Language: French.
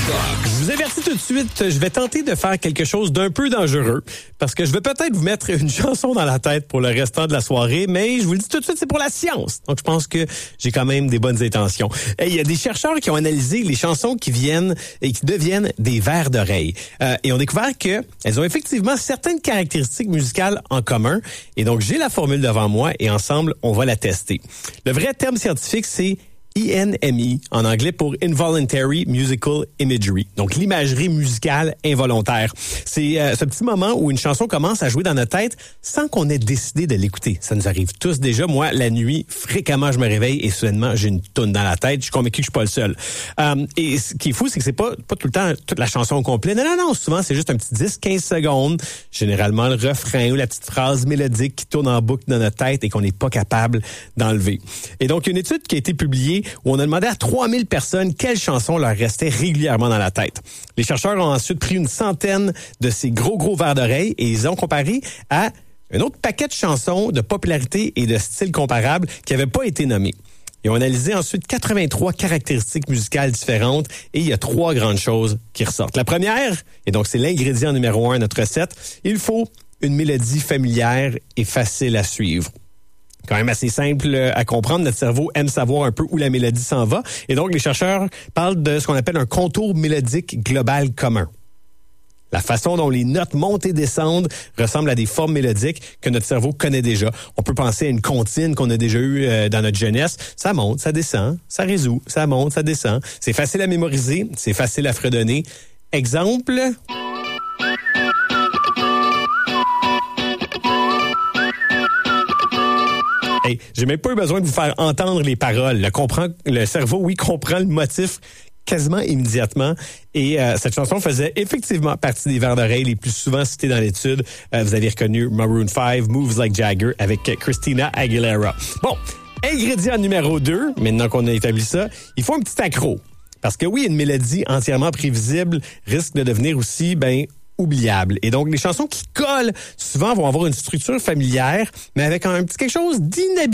Je vous avertis tout de suite, je vais tenter de faire quelque chose d'un peu dangereux parce que je vais peut-être vous mettre une chanson dans la tête pour le restant de la soirée, mais je vous le dis tout de suite, c'est pour la science. Donc, je pense que j'ai quand même des bonnes intentions. Il y a des chercheurs qui ont analysé les chansons qui viennent et qui deviennent des vers d'oreille et ont découvert que elles ont effectivement certaines caractéristiques musicales en commun. Et donc, j'ai la formule devant moi et ensemble, on va la tester. Le vrai terme scientifique, c'est INMI, en anglais pour Involuntary Musical Imagery, donc l'imagerie musicale involontaire. C'est ce petit moment où une chanson commence à jouer dans notre tête sans qu'on ait décidé de l'écouter. Ça nous arrive tous déjà. Moi, la nuit, fréquemment, je me réveille et soudainement, j'ai une toune dans la tête. Je suis convaincu que je suis pas le seul. Et ce qui est fou, c'est que c'est pas tout le temps toute la chanson au complet. Non. Souvent, c'est juste un petit 10-15 secondes. Généralement, le refrain ou la petite phrase mélodique qui tourne en boucle dans notre tête et qu'on n'est pas capable d'enlever. Et donc, une étude qui a été publiée où on a demandé à 3000 personnes quelles chansons leur restaient régulièrement dans la tête. Les chercheurs ont ensuite pris une centaine de ces gros vers d'oreille et ils ont comparé à un autre paquet de chansons de popularité et de styles comparables qui n'avaient pas été nommés. Ils ont analysé ensuite 83 caractéristiques musicales différentes et il y a 3 grandes choses qui ressortent. La première, et donc c'est l'ingrédient numéro 1 de notre recette, il faut une mélodie familière et facile à suivre. Quand même assez simple à comprendre. Notre cerveau aime savoir un peu où la mélodie s'en va. Et donc, les chercheurs parlent de ce qu'on appelle un contour mélodique global commun. La façon dont les notes montent et descendent ressemble à des formes mélodiques que notre cerveau connaît déjà. On peut penser à une comptine qu'on a déjà eue dans notre jeunesse. Ça monte, ça descend, ça résout, ça monte, ça descend. C'est facile à mémoriser, c'est facile à fredonner. Exemple... Hey, j'ai même pas eu besoin de vous faire entendre les paroles. Le cerveau, oui, comprend le motif quasiment immédiatement. Et cette chanson faisait effectivement partie des vers d'oreille les plus souvent cités dans l'étude. Vous avez reconnu Maroon 5, Moves Like Jagger avec Christina Aguilera. Bon, ingrédient numéro 2, maintenant qu'on a établi ça, il faut un petit accro. Parce que oui, une mélodie entièrement prévisible risque de devenir aussi, oubliable. Et donc, les chansons qui collent souvent vont avoir une structure familière, mais avec un petit quelque chose d'inhabituel